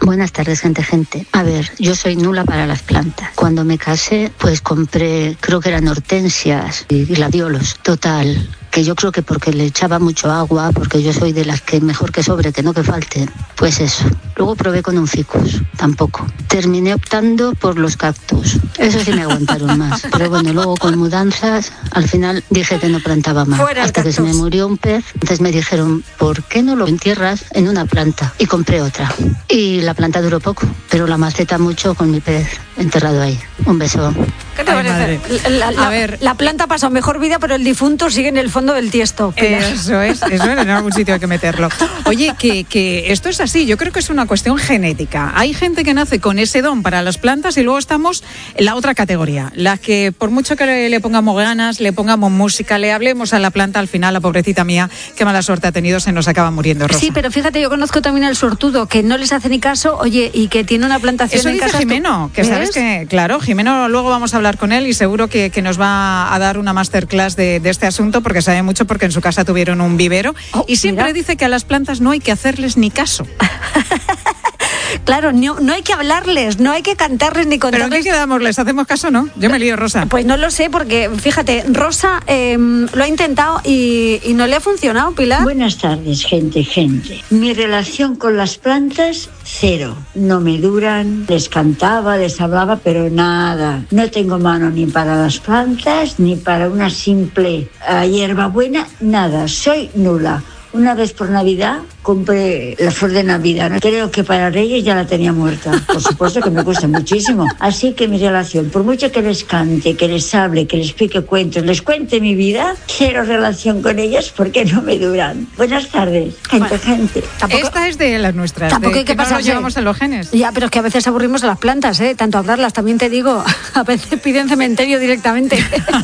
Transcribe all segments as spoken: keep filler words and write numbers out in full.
Buenas tardes, gente, gente. A ver, yo soy nula para las plantas. Cuando me casé, pues compré, creo que eran hortensias y gladiolos. Total, que yo creo que porque le echaba mucho agua, porque yo soy de las que mejor que sobre, que no que falte, pues eso. Luego probé con un ficus, tampoco. Terminé optando por los cactus. Eso sí me aguantaron más. Pero bueno, luego con mudanzas, al final dije que no plantaba más. Fuera hasta que se me murió un pez. Entonces me dijeron, ¿por qué no lo entierras en una planta? Y compré otra. Y la planta duró poco, pero la maceta mucho con mi pez enterrado ahí. Un beso. ¿Qué te Ay, parece? La, la, A ver. la planta pasa mejor vida, pero el difunto sigue en el fondo del tiesto. Eso es, eso es, en algún sitio hay que meterlo. Oye, que, que esto es así, yo creo que es una cuestión genética. Hay gente que nace con ese don para las plantas y luego estamos en la otra categoría, las que por mucho que le, le pongamos ganas, le pongamos música, le hablemos a la planta, al final la pobrecita mía, qué mala suerte ha tenido, se nos acaba muriendo, Rosa. Sí, pero fíjate, yo conozco también al sortudo que no les hace ni caso, oye, y que tiene una plantación Eso en dice casa. Jimeno, que ¿Ves? sabes que, claro, Jimeno, luego vamos a hablar con él y seguro que, que nos va a dar una masterclass de, de este asunto porque sabe mucho, porque en su casa tuvieron un vivero oh, y siempre mira. dice que a las plantas no hay que hacerles ni caso. Claro, no, no hay que hablarles, no hay que cantarles ni ¿Pero contarles. en qué quedamos? ¿Les hacemos caso o no? Yo me lío, Rosa. Pues no lo sé, porque fíjate, Rosa eh, lo ha intentado y, y no le ha funcionado, Pilar. Buenas tardes, gente, gente. Mi relación con las plantas, cero. No me duran, les cantaba, les hablaba, pero nada. No tengo mano ni para las plantas, ni para una simple uh, hierbabuena, nada. Soy nula. Una vez por Navidad compré la flor de Navidad. Creo que para Reyes ya la tenía muerta. Por supuesto que me cuesta muchísimo. Así que mi relación, por mucho que les cante, que les hable, que les explique cuentos, les cuente mi vida, cero relación con ellas porque no me duran. Buenas tardes, gente, Bueno, gente. Tampoco, Esta es de las nuestras, tampoco de hay que que no lo pasarse. llevamos en los genes. Ya, pero es que a veces aburrimos a las plantas, ¿eh? Tanto hablarlas, también te digo, a veces piden cementerio directamente.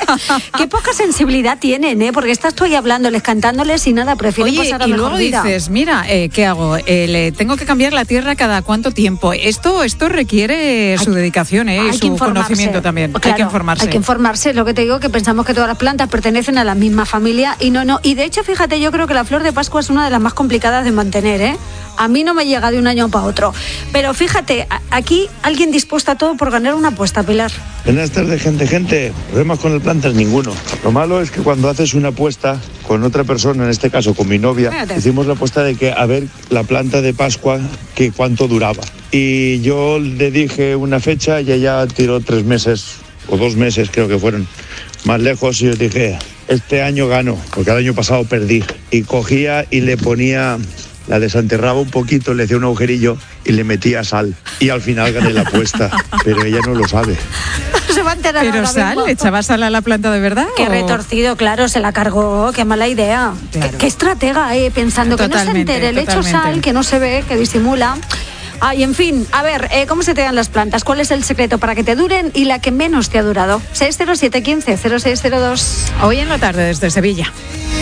Qué poca sensibilidad tienen, ¿eh? Porque estás tú ahí hablándoles, cantándoles y nada, prefieren Oye, pasar a y mejor luego vida. dices, mira, eh, ¿qué hago? Eh, le tengo que cambiar la tierra cada cuánto tiempo. Esto esto requiere su dedicación, ¿eh? Y su conocimiento también. Claro, hay que informarse. Hay que informarse, lo que te digo, que pensamos que todas las plantas pertenecen a la misma familia y no, no. Y de hecho, fíjate, yo creo que la flor de Pascua es una de las más complicadas de mantener, ¿eh? A mí no me llega de un año para otro. Pero fíjate, aquí alguien dispuesto a todo por ganar una apuesta, Pilar. Buenas tardes, gente, gente. Problemas con el plantas ninguno. Lo malo es que cuando haces una apuesta con otra persona, en este caso con mi novia, Fíjate. hicimos la apuesta de que a ver la planta de Pascua, que cuánto duraba. Y yo le dije una fecha y ella tiró tres meses, o dos meses creo que fueron, más lejos, y yo dije, este año gano, porque el año pasado perdí. Y cogía y le ponía... La desenterraba un poquito, le hacía un agujerillo y le metía sal. Y al final gané la apuesta, pero ella no lo sabe. Se va a enterar Pero ahora sal, mismo. ¿le echaba sal a la planta de verdad? Qué o- retorcido, claro, se la cargó, qué mala idea. Claro. Qué, qué estratega, eh, pensando que no se Totalmente, entere, le echo totalmente. sal, que no se ve, que disimula. Ay, en fin, a ver, eh, ¿cómo se te dan las plantas? ¿Cuál es el secreto para que te duren y la que menos te ha durado? seis cero siete uno cinco cero seis cero dos. Hoy en la tarde desde Sevilla.